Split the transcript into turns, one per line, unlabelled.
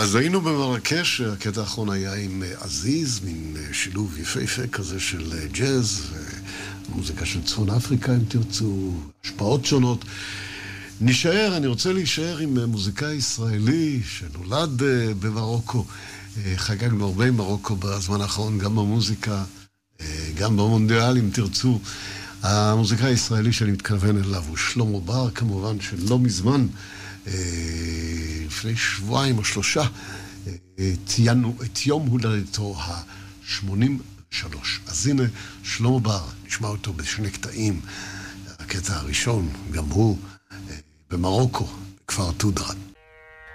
אז היינו במרקש, הקטע האחרון היה עם עזיז, מין שילוב יפהפה כזה של ג'אז, מוזיקה של צפון אפריקה אם תרצו, השפעות שונות. אני רוצה להישאר עם מוזיקאי ישראלי שנולד במרוקו. חגגנו הרבה עם מרוקו בזמן האחרון, גם במוזיקה, גם במונדיאל אם תרצו. המוזיקאי הישראלי שאני מתכוון אליו הוא שלמה בר, כמובן שלא מזמן, לפני שבועיים או שלושה, ציינו את יום הולדתו ה-83. אז הנה שלמה בר, נשמע אותו בשני קטעים. הקטע הראשון, גם הוא במרוקו, בכפר תודרן.